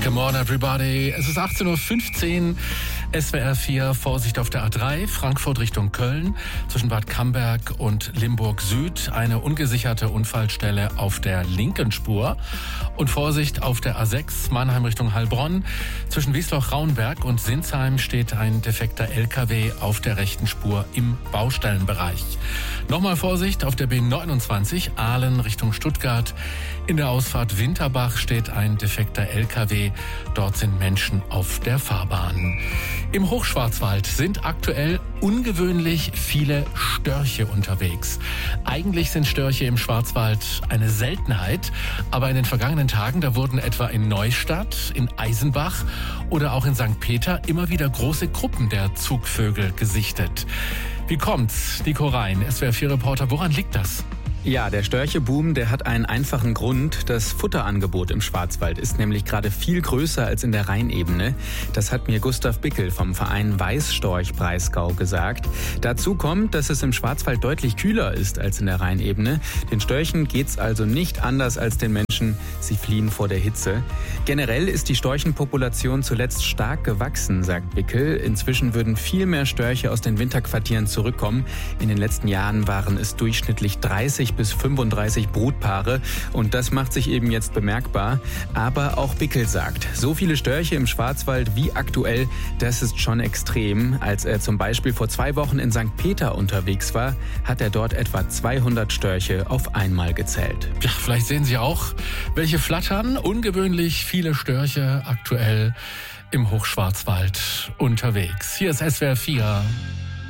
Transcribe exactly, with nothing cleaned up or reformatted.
Good morning, everybody. Es ist achtzehn Uhr fünfzehn, S W R vier, Vorsicht auf der A drei, Frankfurt Richtung Köln, zwischen Bad Camberg und Limburg Süd, eine ungesicherte Unfallstelle auf der linken Spur. Und Vorsicht auf der A sechs, Mannheim Richtung Heilbronn, zwischen Wiesloch-Rauenberg und Sinsheim steht ein defekter L K W auf der rechten Spur im Baustellenbereich. Nochmal Vorsicht auf der B neunundzwanzig, Aalen Richtung Stuttgart. In der Ausfahrt Winterbach steht ein defekter L K W. Dort sind Menschen auf der Fahrbahn. Im Hochschwarzwald sind aktuell ungewöhnlich viele Störche unterwegs. Eigentlich sind Störche im Schwarzwald eine Seltenheit, aber in den vergangenen Tagen, da wurden etwa in Neustadt, in Eisenbach oder auch in Sankt Peter immer wieder große Gruppen der Zugvögel gesichtet. Wie kommt's, Nico Rhein, S W R vier Reporter, woran liegt das? Ja, der Störcheboom, der hat einen einfachen Grund. Das Futterangebot im Schwarzwald ist nämlich gerade viel größer als in der Rheinebene. Das hat mir Gustav Bickel vom Verein Weißstorch-Breisgau gesagt. Dazu kommt, dass es im Schwarzwald deutlich kühler ist als in der Rheinebene. Den Störchen geht's also nicht anders als den Menschen. Sie fliehen vor der Hitze. Generell ist die Storchenpopulation zuletzt stark gewachsen, sagt Bickel. Inzwischen würden viel mehr Störche aus den Winterquartieren zurückkommen. In den letzten Jahren waren es durchschnittlich dreißig bis fünfunddreißig Brutpaare und das macht sich eben jetzt bemerkbar. Aber auch Bickel sagt, so viele Störche im Schwarzwald wie aktuell, das ist schon extrem. Als er zum Beispiel vor zwei Wochen in Sankt Peter unterwegs war, hat er dort etwa zweihundert Störche auf einmal gezählt. Ja, vielleicht sehen Sie auch, welche flattern. Ungewöhnlich viele Störche aktuell im Hochschwarzwald unterwegs. Hier ist S W R vier.